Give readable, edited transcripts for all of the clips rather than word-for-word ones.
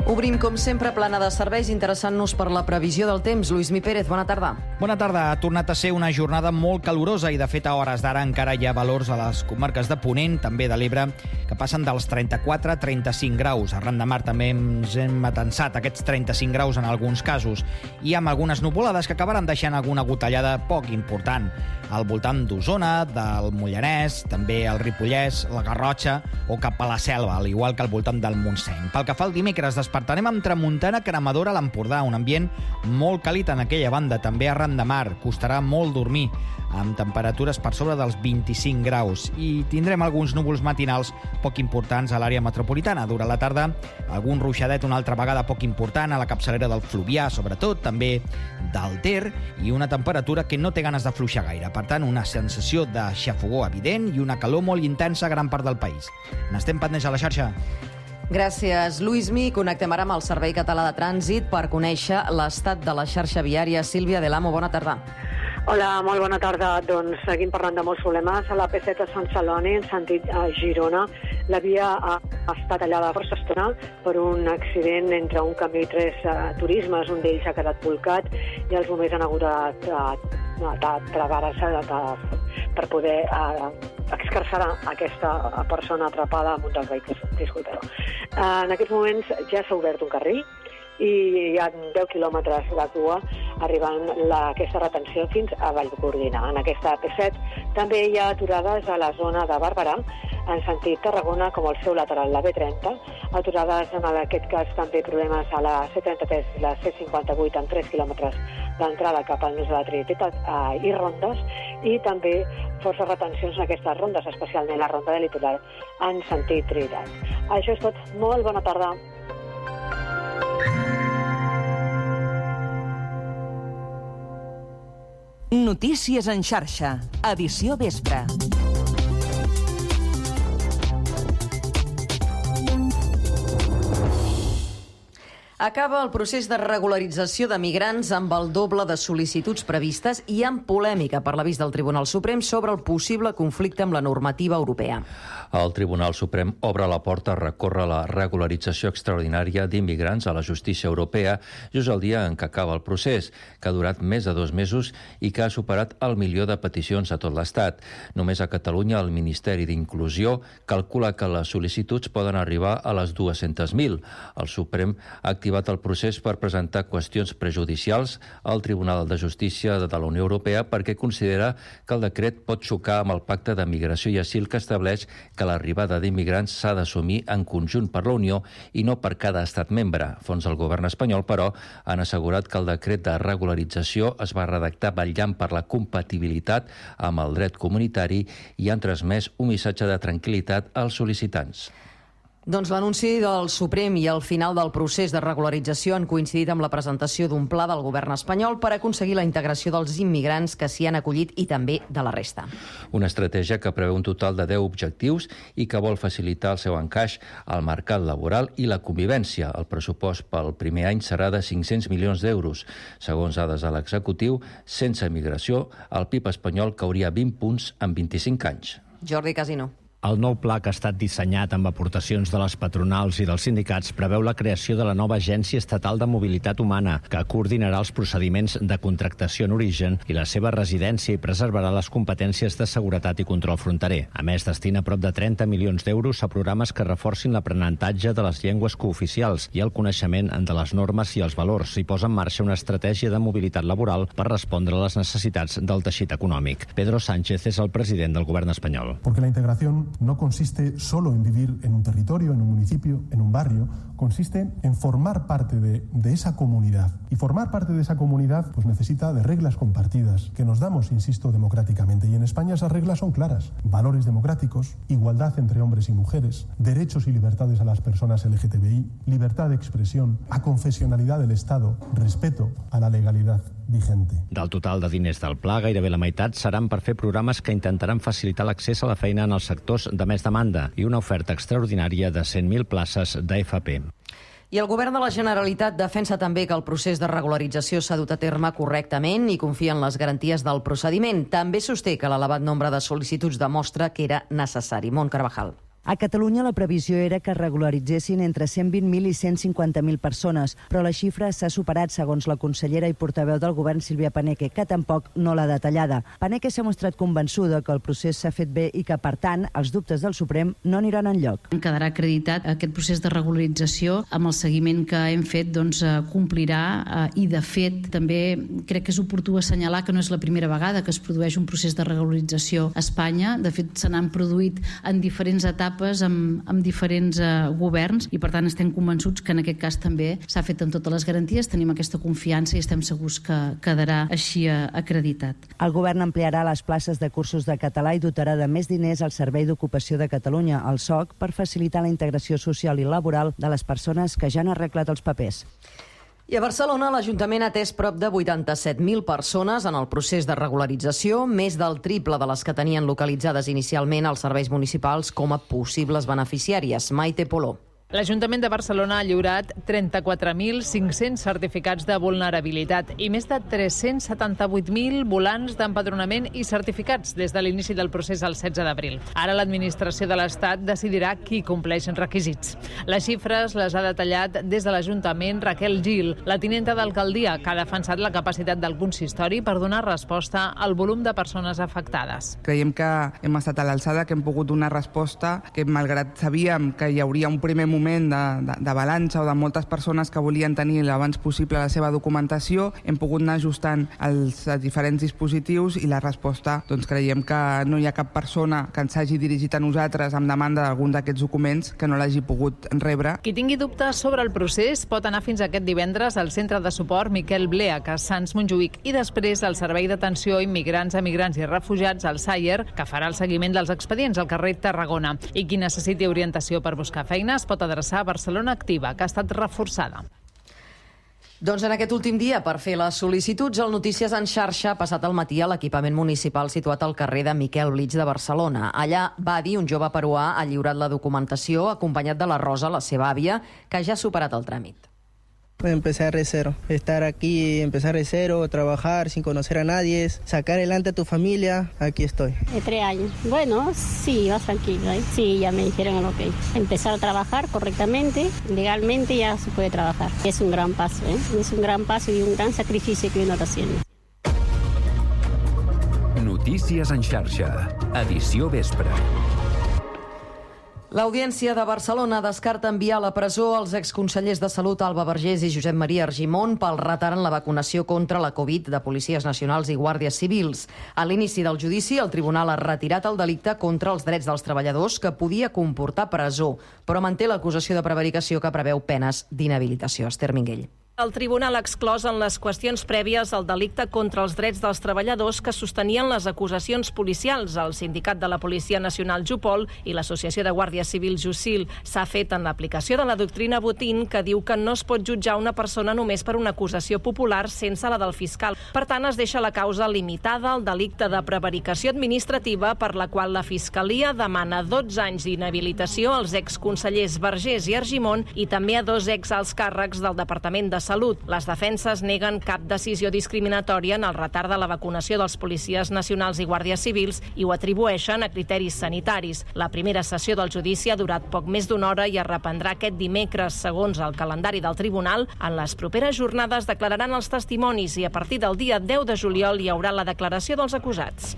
Obrim, com sempre, plana de serveis, interessant-nos per la previsió del temps. Lluís Pérez, bona tarda. Bona tarda. Ha tornat a ser una jornada molt calorosa i, de fet, a hores d'ara encara hi ha valors a les comarques de Ponent, també de l'Ebre, que passen dels 34 a 35 graus. Arran de mar també ens hem atensat aquests 35 graus en alguns casos, i amb algunes nuvolades que acabaran deixant alguna gotellada poc important al voltant d'Osona, del Mollanès, també el Ripollès, la Garrotxa o cap a la Selva, al igual que al voltant del Montseny. Pel que fa al dimecres, despertarem amb tramuntana cremadora a l'Empordà, un ambient molt càlid en aquella banda, també arran de mar. Costarà molt dormir, amb temperatures per sobre dels 25 graus, i tindrem alguns núvols matinals poc importants a l'àrea metropolitana. Durant la tarda, algun ruixadet una altra vegada poc important a la capçalera del Fluvià, sobretot, també del Ter, i una temperatura que no té ganes d'afluixar gaire. Per tant, una sensació de xafogor evident i una calor molt intensa a gran part del país. N'estem pendents a la xarxa. Gràcies, Lluís. Connectem ara amb el Servei Català de Trànsit per conèixer l'estat de la xarxa viària. Sílvia Delamo, bona tarda. Hola, molt bona tarda. Doncs seguim parlant de molts problemes. A la P7 a Sant Celoni, en sentit a Girona, la via ha estat tallada força estona per un accident entre un camió i tres turismes. Un d'ells ha quedat volcat i els bombers han hagut de travessar per poder excarcerar aquesta persona atrapada en un dels vehicles. Disculpeu. En aquests moments ja s'ha obert un carril i hi ha 10 quilòmetres de cua arribant aquesta retenció fins a Vallgordina. En aquesta P7 també hi ha aturades a la zona de Barberà, en sentit Tarragona, com el seu lateral, la B30, aturades en aquest cas també problemes a la C33 i la C58 amb 3 quilòmetres d'entrada cap al nus de la Trinitat i rondes, i també força retencions en aquestes rondes, especialment la ronda de litoral en sentit Trinitat. Això és tot. Molt bona tarda. Notícies en xarxa, edició vespre. Acaba el procés de regularització de migrants amb el doble de sol·licituds previstes i amb polèmica per l'avís del Tribunal Suprem sobre el possible conflicte amb la normativa europea. El Tribunal Suprem obre la porta a recórrer la regularització extraordinària d'immigrants a la justícia europea just el dia en què acaba el procés, que ha durat més de 2 mesos i que ha superat el 1 milió de peticions a tot l'Estat. Només a Catalunya el Ministeri d'Inclusió calcula que les sol·licituds poden arribar a les 200.000. El Suprem ha activat el procés per presentar qüestions prejudicials al Tribunal de Justícia de la Unió Europea perquè considera que el decret pot xocar amb el Pacte de Migració i Asil que estableix que l'arribada d'immigrants s'ha d'assumir en conjunt per la Unió i no per cada estat membre. Fons del govern espanyol, però, han assegurat que el decret de regularització es va redactar vetllant per la compatibilitat amb el dret comunitari i han transmès un missatge de tranquil·litat als sol·licitants. Doncs l'anunci del Suprem i el final del procés de regularització han coincidit amb la presentació d'un pla del govern espanyol per aconseguir la integració dels immigrants que s'hi han acollit i també de la resta. Una estratègia que preveu un total de 10 objectius i que vol facilitar el seu encaix al mercat laboral i la convivència. El pressupost pel primer any serà de 500 milions d'euros. Segons dades de l'executiu, sense migració, el PIB espanyol cauria 20 punts en 25 anys. Jordi Casino. El nou pla, que ha estat dissenyat amb aportacions de les patronals i dels sindicats, preveu la creació de la nova Agència Estatal de Mobilitat Humana, que coordinarà els procediments de contractació en origen i la seva residència i preservarà les competències de seguretat i control fronterer. A més, destina prop de 30 milions d'euros a programes que reforcin l'aprenentatge de les llengües cooficials i el coneixement de les normes i els valors, i posa en marxa una estratègia de mobilitat laboral per respondre a les necessitats del teixit econòmic. Pedro Sánchez és el president del govern espanyol. Porque la integración no consiste solo en vivir en un territorio, en un municipio, en un barrio, consiste en formar parte de esa comunidad. Y formar parte de esa comunidad pues necesita de reglas compartidas, que nos damos, insisto, democráticamente. Y en España esas reglas son claras. Valores democráticos, igualdad entre hombres y mujeres, derechos y libertades a las personas LGTBI, libertad de expresión, aconfesionalidad del Estado, respeto a la legalidad vigente. Del total de diners del pla, gairebé la meitat seran per fer programes que intentaran facilitar l'accés a la feina en els sectors de més demanda i una oferta extraordinària de 100.000 places d'AFP. I el govern de la Generalitat defensa també que el procés de regularització s'ha dut a terme correctament i confia en les garanties del procediment. També sosté que l'elevat nombre de sol·licituds demostra que era necessari. Mont Carvajal. A Catalunya la previsió era que regularitzessin entre 120.000 i 150.000 persones, però la xifra s'ha superat segons la consellera i portaveu del govern Sílvia Paneque, que tampoc no l'ha detallada. Paneque s'ha mostrat convençuda que el procés s'ha fet bé i que, per tant, els dubtes del Suprem no aniran enlloc. Quedarà acreditat aquest procés de regularització amb el seguiment que hem fet, complirà i, de fet, també crec que és oportú assenyalar que no és la primera vegada que es produeix un procés de regularització a Espanya. De fet, se n'han produït en diferents etapes amb diferents governs i, per tant, estem convençuts que en aquest cas també s'ha fet amb totes les garanties, tenim aquesta confiança i estem segurs que quedarà així acreditat. El govern ampliarà les places de cursos de català i dotarà de més diners al Servei d'Ocupació de Catalunya, el SOC, per facilitar la integració social i laboral de les persones que ja han arreglat els papers. I a Barcelona, l'Ajuntament ha atès prop de 87.000 persones en el procés de regularització, més del triple de les que tenien localitzades inicialment als serveis municipals com a possibles beneficiàries. Maite Poló. L'Ajuntament de Barcelona ha lliurat 34.500 certificats de vulnerabilitat i més de 378.000 volants d'empadronament i certificats des de l'inici del procés el 16 d'abril. Ara l'administració de l'Estat decidirà qui compleix requisits. Les xifres les ha detallat des de l'Ajuntament Raquel Gil, la tinenta d'alcaldia, que ha defensat la capacitat del consistori per donar resposta al volum de persones afectades. Creiem que hem estat a l'alçada, que hem pogut donar resposta, que malgrat sabíem que hi hauria un primer moment d'avalanxa o de moltes persones que volien tenir l'abans possible la seva documentació, hem pogut anar ajustant els diferents dispositius i la resposta, creiem que no hi ha cap persona que ens hagi dirigit a nosaltres amb demanda d'algun d'aquests documents que no l'hagi pogut rebre. Qui tingui dubtes sobre el procés pot anar fins aquest divendres al Centre de Suport Miquel Bleach a Sants Montjuïc i després al Servei d'Atenció a Immigrants, Emigrants i Refugiats, al SAIER, que farà el seguiment dels expedients al carrer Tarragona. I qui necessiti orientació per buscar feina es pot adreçar a Barcelona Activa, que ha estat reforçada. Doncs en aquest últim dia, per fer les sol·licituds, el Notícies en xarxa ha passat al matí a l'equipament municipal situat al carrer de Miquel Blitz de Barcelona. Allà, Badi, un jove peruà, ha lliurat la documentació acompanyat de la Rosa, la seva àvia, que ja ha superat el tràmit. Empezar de cero, estar aquí, empezar de cero, trabajar sin conocer a nadie, sacar adelante a tu familia, aquí estoy. 3 años. Bueno, sí, vas tranquilo, ¿eh? Sí, ya me dijeron el ok. Empezar a trabajar correctamente, legalmente ya se puede trabajar. Es un gran paso, ¿eh? Es un gran paso y un gran sacrificio que uno está haciendo. Notícies en xarxa, edició vespre. L'Audiència de Barcelona descarta enviar a la presó els exconsellers de Salut Alba Vergés i Josep Maria Argimon pel retard en la vacunació contra la Covid de policies nacionals i guàrdies civils. A l'inici del judici, el tribunal ha retirat el delicte contra els drets dels treballadors que podia comportar presó, però manté l'acusació de prevaricació que preveu penes d'inhabilitació. Esther Minguell. El tribunal ha exclòs en les qüestions prèvies el delicte contra els drets dels treballadors que sostenien les acusacions policials. El Sindicat de la Policia Nacional Jupol i l'Associació de Guàrdies Civils Jusil s'ha fet en l'aplicació de la doctrina Botín, que diu que no es pot jutjar una persona només per una acusació popular sense la del fiscal. Per tant, es deixa la causa limitada al delicte de prevaricació administrativa, per la qual la Fiscalia demana 12 anys d'inhabilitació als exconsellers Vergés i Argimon i també a 2 exalts càrrecs del Departament de Salut. Les defenses neguen cap decisió discriminatòria en el retard de la vacunació dels policies nacionals i guàrdies civils i ho atribueixen a criteris sanitaris. La primera sessió del judici ha durat poc més d'1 hora i es reprendrà aquest dimecres, segons el calendari del tribunal. En les properes jornades declararan els testimonis i a partir del dia 10 de juliol hi haurà la declaració dels acusats.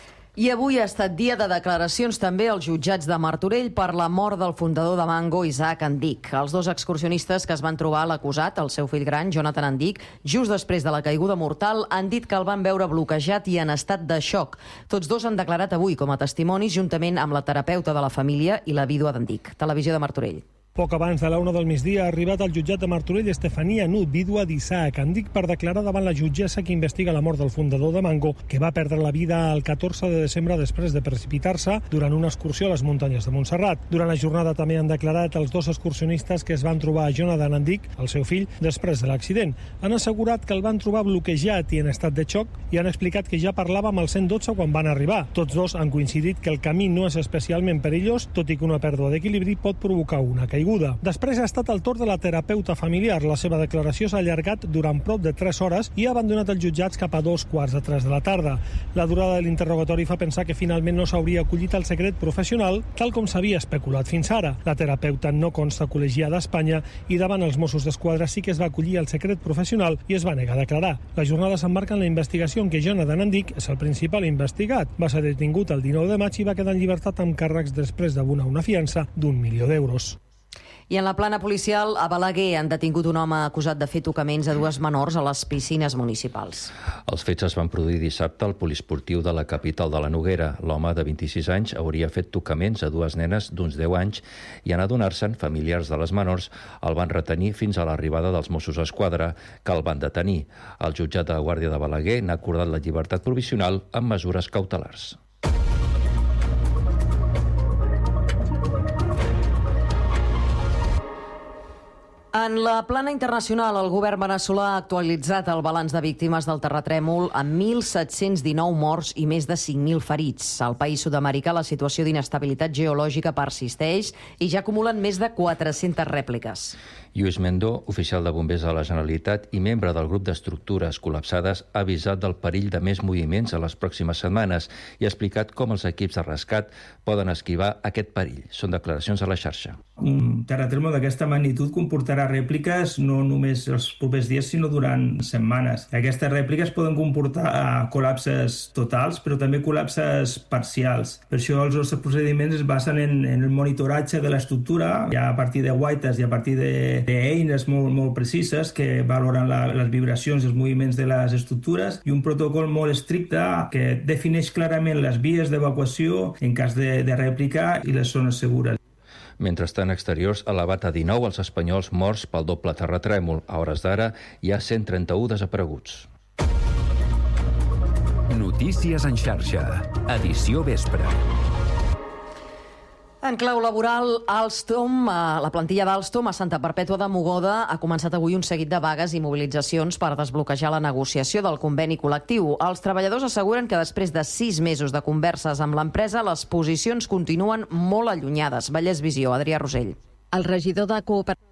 I avui ha estat dia de declaracions també als jutjats de Martorell per la mort del fundador de Mango, Isaac Andic. Els 2 excursionistes que es van trobar l'acusat, el seu fill gran, Jonathan Andic, just després de la caiguda mortal, han dit que el van veure bloquejat i en estat de xoc. Tots 2 han declarat avui com a testimonis juntament amb la terapeuta de la família i la vídua d'Andic. Televisió de Martorell. Poc abans de la 1 del migdia ha arribat al jutjat de Martorell Estefania Nut, vídua d'Isaac Andic, per declarar davant la jutgessa que investiga la mort del fundador de Mango, que va perdre la vida el 14 de desembre després de precipitar-se durant una excursió a les muntanyes de Montserrat. Durant la jornada també han declarat els 2 excursionistes que es van trobar a Jonathan Andic, el seu fill, després de l'accident. Han assegurat que el van trobar bloquejat i en estat de xoc i han explicat que ja parlava amb el 112 quan van arribar. Tots 2 han coincidit que el camí no és especialment perillós, tot i que una pèrdua d'equilibri pot provocar una caiguda. caiguda. Després ha estat el torn de la terapeuta familiar. La seva declaració s'ha allargat durant prop de 3 hores i ha abandonat els jutjats cap a 2:15 de la tarda. La durada de l'interrogatori fa pensar que finalment no s'hauria acollit al secret professional, tal com s'havia especulat fins ara. La terapeuta no consta col·legiada a Espanya i davant els Mossos d'Esquadra sí que es va acollir al secret professional i es va negar a declarar. La jornada s'emmarca en la investigació en què Jonathan Andic és el principal investigat. Va ser detingut el 19 de maig i va quedar en llibertat amb càrrecs després d'abonar una fiança d'1 milió d'euros. I en la plana policial, a Balaguer han detingut un home acusat de fer tocaments a 2 menors a les piscines municipals. Els fets es van produir dissabte al poliesportiu de la capital de la Noguera. L'home de 26 anys hauria fet tocaments a 2 nenes d'uns 10 anys i en adonar-se'n, familiars de les menors el van retenir fins a l'arribada dels Mossos d'Esquadra, que el van detenir. El jutjat de Guàrdia de Balaguer n'ha acordat la llibertat provisional amb mesures cautelars. En la plana internacional, el govern veneçolà ha actualitzat el balanç de víctimes del terratrèmol amb 1.719 morts i més de 5.000 ferits. Al país sud-americà, la situació d'inestabilitat geològica persisteix i ja acumulen més de 400 rèpliques. Lluís Mendó, oficial de bombers de la Generalitat i membre del grup d'estructures col·lapsades, ha avisat del perill de més moviments a les pròximes setmanes i ha explicat com els equips de rescat poden esquivar aquest perill. Són declaracions a la xarxa. Un terratrèmol d'aquesta magnitud comportarà rèpliques no només els propers dies, sinó durant setmanes. Aquestes rèpliques poden comportar col·lapses totals, però també col·lapses parcials. Per això els nostres procediments es basen en el monitoratge de l'estructura, ja a partir de guaites i a partir d'eines molt precises que valoren les vibracions i els moviments de les estructures i un protocol molt estricte que defineix clarament les vies d'evacuació en cas de rèplica i les zones segures. Mentrestant, exteriors elevat a 19 els espanyols morts pel doble terratrèmol. A hores d'ara hi ha 131 desapareguts. Notícies en xarxa. Edició vespre. En clau laboral, Alstom, la plantilla d'Alstom a Santa Perpètua de Mogoda ha començat avui un seguit de vagues i mobilitzacions per desbloquejar la negociació del conveni col·lectiu. Els treballadors asseguren que després de 6 mesos de converses amb l'empresa, les posicions continuen molt allunyades. Vallès Visió, Adrià Rosell. El regidor de Cooperació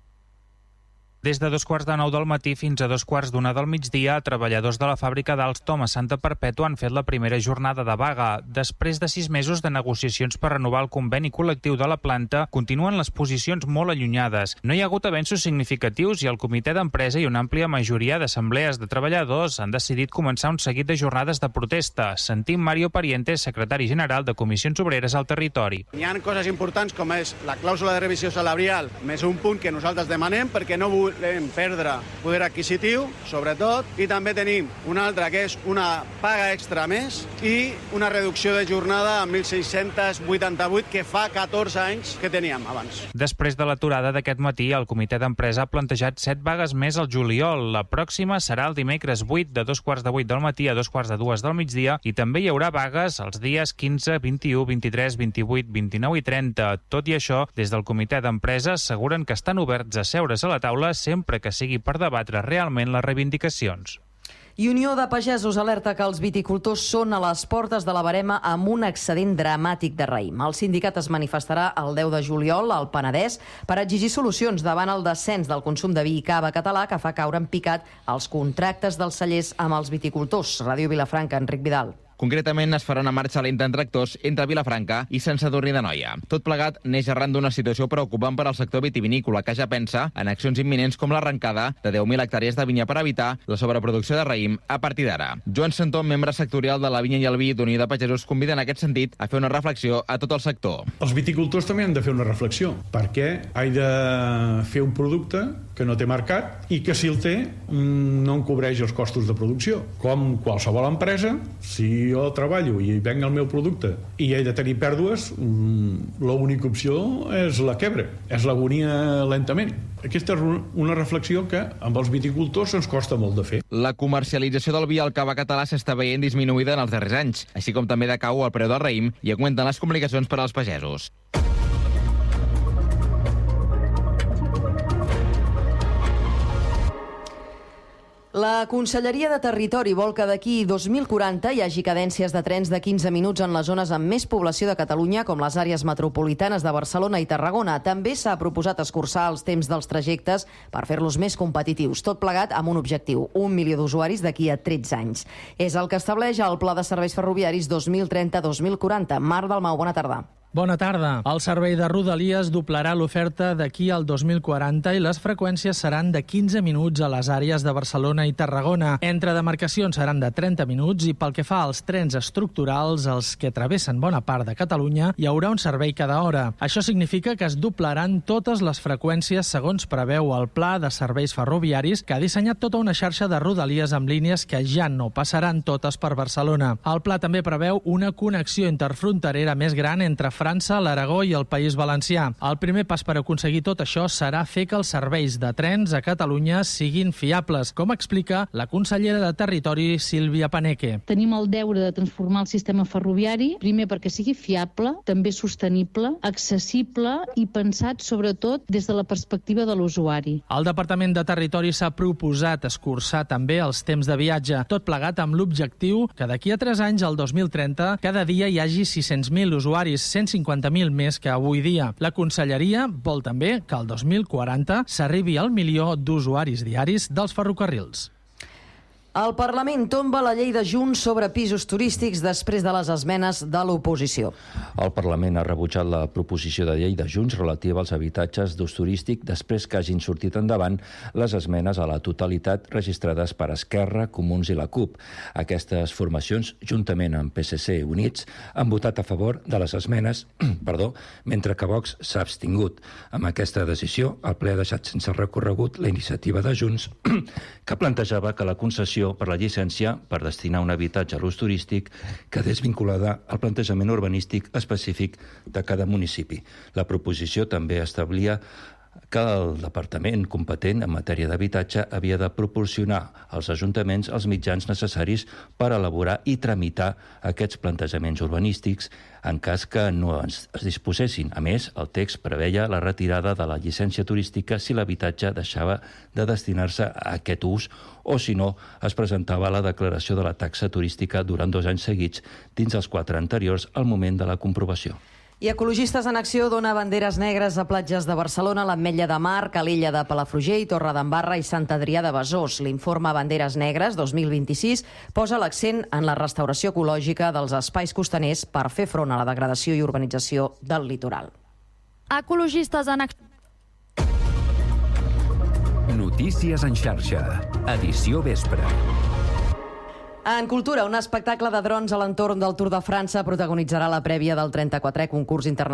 Des de 2:45 del matí fins a 2:45 del migdia, treballadors de la fàbrica d'Alstom a Santa Perpètua han fet la primera jornada de vaga. Després de 6 mesos de negociacions per renovar el conveni col·lectiu de la planta, continuen les posicions molt allunyades. No hi ha hagut avenços significatius i el comitè d'empresa i una àmplia majoria d'assemblees de treballadors han decidit començar un seguit de jornades de protesta. Sentim Mario Pariente, secretari general de Comissions Obreres al territori. Hi ha coses importants com és la clàusula de revisió salarial, més un punt que nosaltres demanem perquè no volem perdre poder adquisitiu, sobretot, i també tenim una altra que és una paga extra més i una reducció de jornada a 1.688 que fa 14 anys que teníem abans. Després de l'aturada d'aquest matí, el comitè d'empresa ha plantejat 7 vagues més al juliol. La pròxima serà el dimecres 8 de 2:15 del matí a 2:45 del migdia i també hi haurà vagues els dies 15, 21, 23, 28, 29 i 30. Tot i això, des del comitè d'empresa asseguren que estan oberts a seure's a la taula sempre que sigui per debatre realment les reivindicacions. I Unió de Pagesos alerta que els viticultors són a les portes de la barema amb un excedent dramàtic de raïm. El sindicat es manifestarà el 10 de juliol al Penedès per exigir solucions davant el descens del consum de vi i cava català que fa caure en picat els contractes dels cellers amb els viticultors. Ràdio Vilafranca, Enric Vidal. Concretament, es farà una marxa lenta en tractors entre Vilafranca i Sant Sadurní d'Anoia. Tot plegat neix arran d'una situació preocupant per al sector vitivinícola, que ja pensa en accions imminents com l'arrencada de 10.000 hectàrees de vinya per evitar la sobreproducció de raïm a partir d'ara. Joan Santó, membre sectorial de la vinya i el vi d'Unió de Pagesos, convida en aquest sentit a fer una reflexió a tot el sector. Els viticultors també han de fer una reflexió, perquè he de fer un producte que no té mercat i que si el té no en cobreix els costos de producció. Com qualsevol empresa, si jo treballo i venc el meu producte i he de tenir pèrdues, l'única opció és la quebra, és l'agonia lentament. Aquesta és una reflexió que amb els viticultors ens costa molt de fer. La comercialització del vi al cava català s'està veient disminuïda en els darrers anys, així com també decau el preu del raïm i augmenten les complicacions per als pagesos. La La Conselleria de Territori vol que d'aquí 2040 hi hagi cadències de trens de 15 minuts en les zones amb més població de Catalunya, com les àrees metropolitanes de Barcelona i Tarragona. També s'ha proposat escurçar els temps dels trajectes per fer-los més competitius. Tot plegat amb un objectiu, 1 milió d'usuaris d'aquí a 13 anys. És el que estableix el Pla de Serveis Ferroviaris 2030-2040. Marc Dalmau, bona tarda. Bona tarda. El servei de Rodalies doblarà l'oferta d'aquí al 2040 i les freqüències seran de 15 minuts a les àrees de Barcelona i Tarragona. Entre demarcacions seran de 30 minuts i pel que fa als trens estructurals, els que travessen bona part de Catalunya, hi haurà un servei cada hora. Això significa que es doblaran totes les freqüències segons preveu el Pla de Serveis Ferroviaris, que ha dissenyat tota una xarxa de Rodalies amb línies que ja no passaran totes per Barcelona. El pla també preveu una connexió interfronterera més gran entre França, l'Aragó i el País Valencià. El primer pas per aconseguir tot això serà fer que els serveis de trens a Catalunya siguin fiables, com explica la consellera de Territori, Sílvia Paneque. Tenim el deure de transformar el sistema ferroviari, primer perquè sigui fiable, també sostenible, accessible i pensat sobretot des de la perspectiva de l'usuari. El Departament de Territori s'ha proposat escurçar també els temps de viatge, tot plegat amb l'objectiu que d'aquí a 3 anys, al 2030, cada dia hi hagi 600.000 usuaris, 150.000 més que avui dia. La Conselleria vol també que al 2040 s'arribi al milió d'usuaris diaris dels ferrocarrils. El Parlament tomba la llei de Junts sobre pisos turístics després de les esmenes de l'oposició. El Parlament ha rebutjat la proposició de llei de Junts relativa als habitatges d'ús turístic després que hagin sortit endavant les esmenes a la totalitat registrades per Esquerra, Comuns i la CUP. Aquestes formacions, juntament amb PSC i Units, han votat a favor de les esmenes, mentre que Vox s'ha abstingut. Amb aquesta decisió, el ple ha deixat sense recorregut la iniciativa de Junts que plantejava que la concessió per la llicència per destinar un habitatge a l'ús turístic quedés vinculada al plantejament urbanístic específic de cada municipi. La proposició també establia que el departament competent en matèria d'habitatge havia de proporcionar als ajuntaments els mitjans necessaris per elaborar i tramitar aquests plantejaments urbanístics en cas que no es disposessin. A més, el text preveia la retirada de la llicència turística si l'habitatge deixava de destinar-se a aquest ús o, si no, es presentava la declaració de la taxa turística durant 2 anys seguits dins els 4 anteriors al moment de la comprovació. I Ecologistes en Acció dona banderes negres a platges de Barcelona, l'Ametlla de Mar, Calella de Palafrugell, Torredembarra i Sant Adrià de Besòs. L'informe Banderes Negres 2026 posa l'accent en la restauració ecològica dels espais costaners per fer front a la degradació i urbanització del litoral. Ecologistes en Acció. Notícies en xarxa. Edició vespre. En cultura, un espectacle de drons a l'entorn del Tour de França protagonitzarà la prèvia del 34è concurs internacional